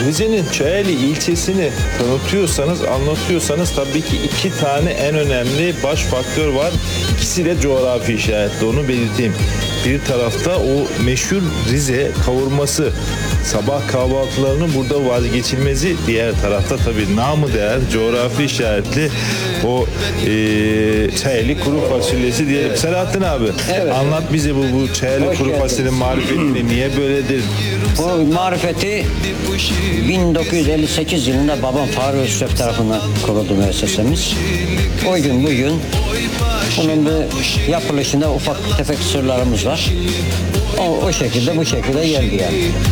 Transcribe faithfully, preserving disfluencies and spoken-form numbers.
Rize'nin Çayeli ilçesini tanıtıyorsanız, anlatıyorsanız tabii ki iki tane en önemli baş faktör var. İkisi de coğrafi işaretli, onu belirteyim. Bir tarafta o meşhur Rize kavurması, sabah kahvaltılarının burada vazgeçilmezi. Diğer tarafta tabii namı değer coğrafi işaretli o e, Çayeli kuru fasulyesi diyelim. Evet. Selahattin abi, Evet. Anlat bize bu, bu Çayeli Hoş kuru geldiniz. fasulyenin marifetini, niye böyledir? Bu marifeti bin dokuz yüz elli sekiz yılında babam Fahri Öztürk tarafından kuruldu müessesemiz. O gün bugün bunun bir yapılışında ufak tefek sırlarımız var. O, o şekilde bu şekilde geldi yani.